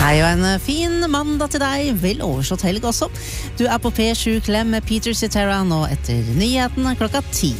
Hei og en fin mandag til deg, vel overstått helg også. Du på P7 Klem med Peter Cetera nå etter nyheten klokka 10.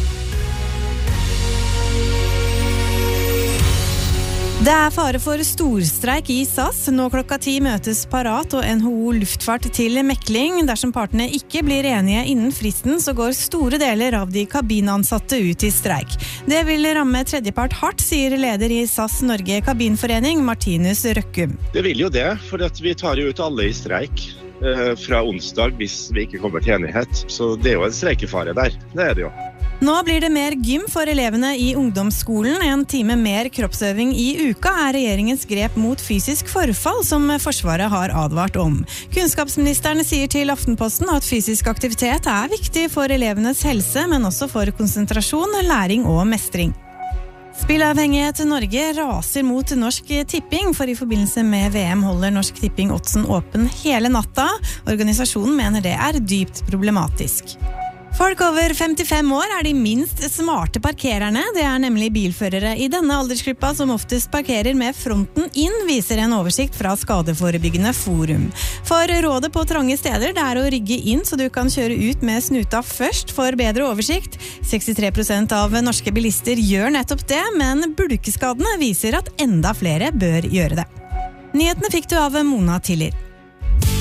Det fare for storstreik i SAS. Nå klokka 10 møtes Parat og NHO Luftfart til mekling. Dersom partene ikke blir enige innen fristen, så går store deler av de kabinansatte ut i streik. Det vil ramme tredjepart hardt, sier leder i SAS Norge Kabinforening, Martinus Røkkum. Det vil jo det, for vi tar jo ut alle i streik fra onsdag hvis vi ikke kommer til enighet. Så det jo en streikefare der, det det jo. Nå blir det mer gym for elevene i ungdomsskolen. En time mer kroppsøving i uka regjeringens grep mot fysisk forfall som Forsvaret har advart om. Kunnskapsministeren sier til Aftenposten at fysisk aktivitet viktig for elevenes helse, men også for konsentrasjon, læring og mestring. Spillavhengighet Norge raser mot Norsk Tipping, for i forbindelse med VM holder Norsk Tipping oddsen åpen hele natta. Organisasjonen mener det dypt problematisk. Folk over 55 år de minst smarte parkererne. Det nemlig bilførere i denne aldersgruppa som oftest parkerer med fronten inn, viser en oversikt fra Skadeforebyggende Forum. For rådet på trange steder det å rigge inn så du kan kjøre ut med snuta først for bedre oversikt. 63% av norske bilister gjør nettopp det, men bulkeskadene viser at enda flere bør gjøre det. Nyhetene fikk du av Mona Tiller.